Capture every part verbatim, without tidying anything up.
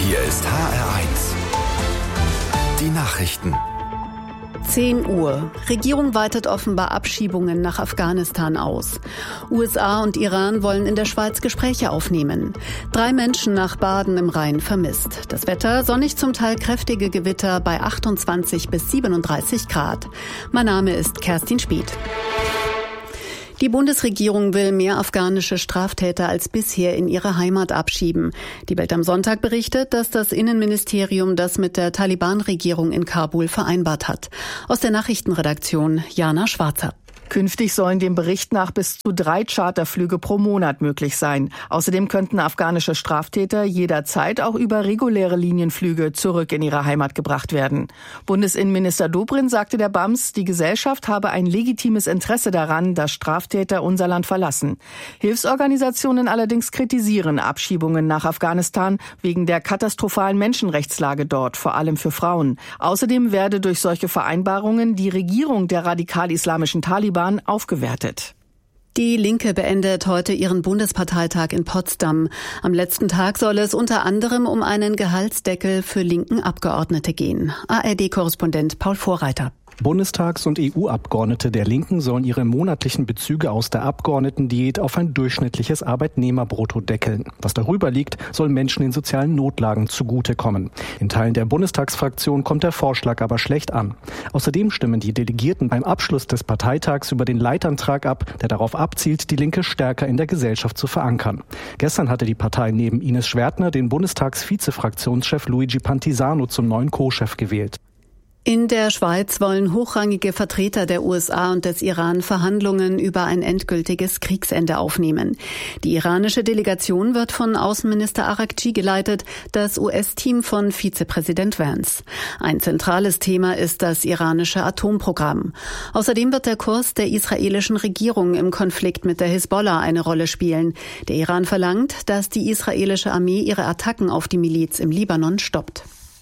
Hier ist H R eins. Die Nachrichten. zehn Uhr. Regierung weitet offenbar Abschiebungen nach Afghanistan aus. U S A und Iran wollen in der Schweiz Gespräche aufnehmen. Drei Menschen nach Baden im Rhein vermisst. Das Wetter sonnig, zum Teil kräftige Gewitter bei achtundzwanzig bis siebenunddreißig Grad. Mein Name ist Kerstin Spieth. Die Bundesregierung will mehr afghanische Straftäter als bisher in ihre Heimat abschieben. Die Welt am Sonntag berichtet, dass das Innenministerium das mit der Taliban-Regierung in Kabul vereinbart hat. Aus der Nachrichtenredaktion Jana Schwarzer. Künftig sollen dem Bericht nach bis zu drei Charterflüge pro Monat möglich sein. Außerdem könnten afghanische Straftäter jederzeit auch über reguläre Linienflüge zurück in ihre Heimat gebracht werden. Bundesinnenminister Dobrindt sagte der B A M S, die Gesellschaft habe ein legitimes Interesse daran, dass Straftäter unser Land verlassen. Hilfsorganisationen allerdings kritisieren Abschiebungen nach Afghanistan wegen der katastrophalen Menschenrechtslage dort, vor allem für Frauen. Außerdem werde durch solche Vereinbarungen die Regierung der radikal-islamischen Taliban aufgewertet. Die Linke beendet heute ihren Bundesparteitag in Potsdam. Am letzten Tag soll es unter anderem um einen Gehaltsdeckel für linken Abgeordnete gehen. A R D-Korrespondent Paul Vorreiter. Bundestags- und E U-Abgeordnete der Linken sollen ihre monatlichen Bezüge aus der Abgeordnetendiät auf ein durchschnittliches Arbeitnehmerbrutto deckeln. Was darüber liegt, soll Menschen in sozialen Notlagen zugutekommen. In Teilen der Bundestagsfraktion kommt der Vorschlag aber schlecht an. Außerdem stimmen die Delegierten beim Abschluss des Parteitags über den Leitantrag ab, der darauf abzielt, die Linke stärker in der Gesellschaft zu verankern. Gestern hatte die Partei neben Ines Schwertner den Bundestags-Vize-Fraktionschef Luigi Pantisano zum neuen Co-Chef gewählt. In der Schweiz wollen hochrangige Vertreter der U S A und des Iran Verhandlungen über ein endgültiges Kriegsende aufnehmen. Die iranische Delegation wird von Außenminister Araqchi geleitet, das U S-Team von Vizepräsident Vance. Ein zentrales Thema ist das iranische Atomprogramm. Außerdem wird der Kurs der israelischen Regierung im Konflikt mit der Hisbollah eine Rolle spielen. Der Iran verlangt, dass die israelische Armee ihre Attacken auf die Miliz im Libanon stoppt.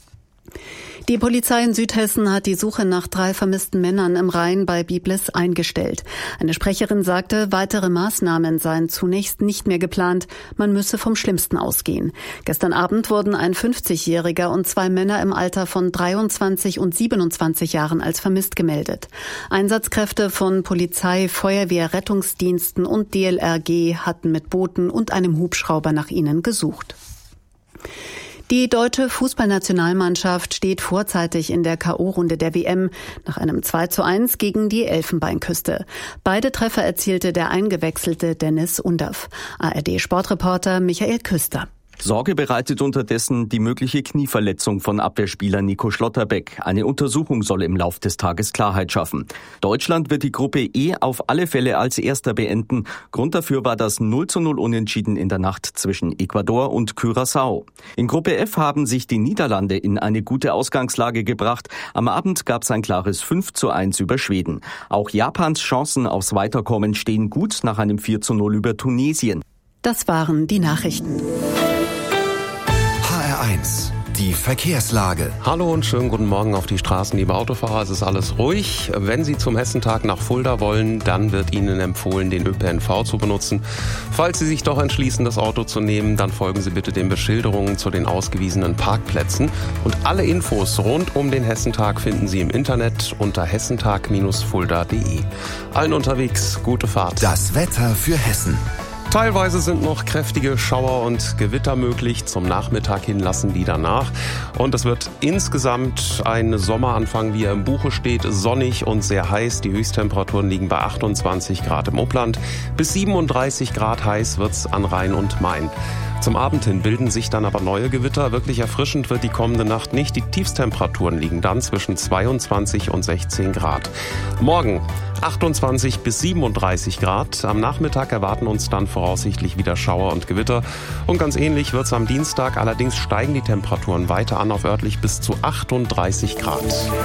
Die Polizei in Südhessen hat die Suche nach drei vermissten Männern im Rhein bei Biblis eingestellt. Eine Sprecherin sagte, weitere Maßnahmen seien zunächst nicht mehr geplant. Man müsse vom Schlimmsten ausgehen. Gestern Abend wurden ein fünfzigjähriger und zwei Männer im Alter von dreiundzwanzig und siebenundzwanzig Jahren als vermisst gemeldet. Einsatzkräfte von Polizei, Feuerwehr, Rettungsdiensten und D L R G hatten mit Booten und einem Hubschrauber nach ihnen gesucht. Die deutsche Fußballnationalmannschaft steht vorzeitig in der K O-Runde der W M nach einem zwei zu eins gegen die Elfenbeinküste. Beide Treffer erzielte der eingewechselte Dennis Undav. A R D-Sportreporter Michael Küster. Sorge bereitet unterdessen die mögliche Knieverletzung von Abwehrspieler Nico Schlotterbeck. Eine Untersuchung soll im Lauf des Tages Klarheit schaffen. Deutschland wird die Gruppe E auf alle Fälle als Erster beenden. Grund dafür war das null zu null Unentschieden in der Nacht zwischen Ecuador und Curaçao. In Gruppe F haben sich die Niederlande in eine gute Ausgangslage gebracht. Am Abend gab es ein klares fünf zu eins über Schweden. Auch Japans Chancen aufs Weiterkommen stehen gut nach einem vier zu null über Tunesien. Das waren die Nachrichten. H R eins. Die Verkehrslage. Hallo und schönen guten Morgen auf die Straßen, liebe Autofahrer. Es ist alles ruhig. Wenn Sie zum Hessentag nach Fulda wollen, dann wird Ihnen empfohlen, den Ö P N V zu benutzen. Falls Sie sich doch entschließen, das Auto zu nehmen, dann folgen Sie bitte den Beschilderungen zu den ausgewiesenen Parkplätzen. Und alle Infos rund um den Hessentag finden Sie im Internet unter hessentag Bindestrich fulda punkt de. Allen unterwegs, gute Fahrt. Das Wetter für Hessen. Teilweise sind noch kräftige Schauer und Gewitter möglich. Zum Nachmittag hin lassen die danach. Und es wird insgesamt ein Sommeranfang, wie er im Buche steht, sonnig und sehr heiß. Die Höchsttemperaturen liegen bei achtundzwanzig Grad im Upland. Bis siebenunddreißig Grad heiß wird's an Rhein und Main. Zum Abend hin bilden sich dann aber neue Gewitter. Wirklich erfrischend wird die kommende Nacht nicht. Die Tiefstemperaturen liegen dann zwischen zweiundzwanzig und sechzehn Grad. Morgen achtundzwanzig bis siebenunddreißig Grad. Am Nachmittag erwarten uns dann voraussichtlich wieder Schauer und Gewitter. Und ganz ähnlich wird es am Dienstag. Allerdings steigen die Temperaturen weiter an auf örtlich bis zu achtunddreißig Grad.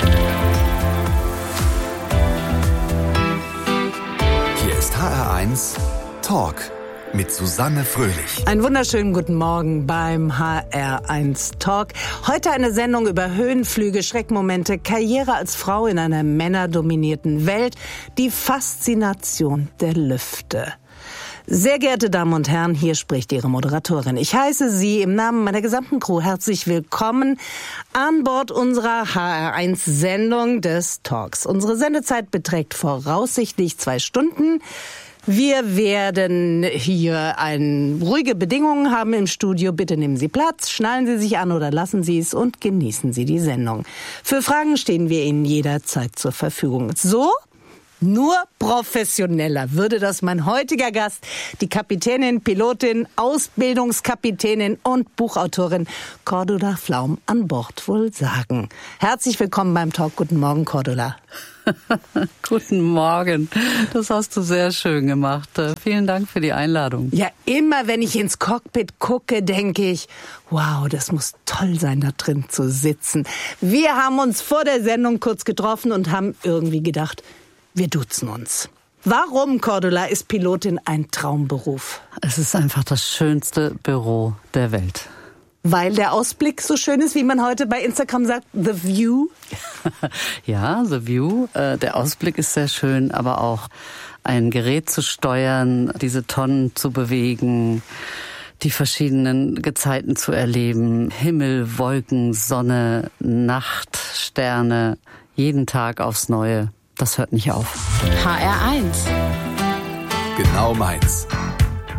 Hier ist H R eins Talk mit Susanne Fröhlich. Einen wunderschönen guten Morgen beim H R eins Talk. Heute eine Sendung über Höhenflüge, Schreckmomente, Karriere als Frau in einer männerdominierten Welt, die Faszination der Lüfte. Sehr geehrte Damen und Herren, hier spricht Ihre Moderatorin. Ich heiße Sie im Namen meiner gesamten Crew herzlich willkommen an Bord unserer H R eins Sendung des Talks. Unsere Sendezeit beträgt voraussichtlich zwei Stunden. Wir werden hier ein, ruhige Bedingungen haben im Studio. Bitte nehmen Sie Platz, schnallen Sie sich an oder lassen Sie es und genießen Sie die Sendung. Für Fragen stehen wir Ihnen jederzeit zur Verfügung. So, nur professioneller würde das mein heutiger Gast, die Kapitänin, Pilotin, Ausbildungskapitänin und Buchautorin Cordula Flaum an Bord wohl sagen. Herzlich willkommen beim Talk. Guten Morgen, Cordula. Guten Morgen. Das hast du sehr schön gemacht. Vielen Dank für die Einladung. Ja, immer wenn ich ins Cockpit gucke, denke ich, wow, das muss toll sein, da drin zu sitzen. Wir haben uns vor der Sendung kurz getroffen und haben irgendwie gedacht, wir duzen uns. Warum, Cordula, ist Pilotin ein Traumberuf? Es ist einfach das schönste Büro der Welt. Weil der Ausblick so schön ist, wie man heute bei Instagram sagt, the view? Ja, the view. Der Ausblick ist sehr schön, aber auch ein Gerät zu steuern, diese Tonnen zu bewegen, die verschiedenen Gezeiten zu erleben. Himmel, Wolken, Sonne, Nacht, Sterne, jeden Tag aufs Neue. Das hört nicht auf. H R eins. Genau meins.